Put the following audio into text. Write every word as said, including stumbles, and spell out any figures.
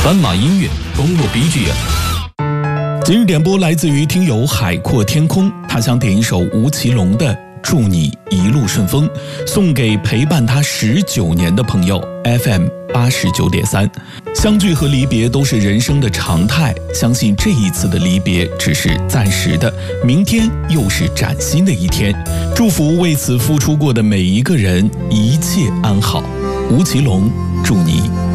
斑马音乐，公路 B G M。 今日点播来自于听友海阔天空，他想点一首吴奇隆的《祝你一路顺风》，送给陪伴他十九年的朋友。F M 八十九点三，相聚和离别都是人生的常态，相信这一次的离别只是暂时的，明天又是崭新的一天。祝福为此付出过的每一个人一切安好。吴奇隆，祝你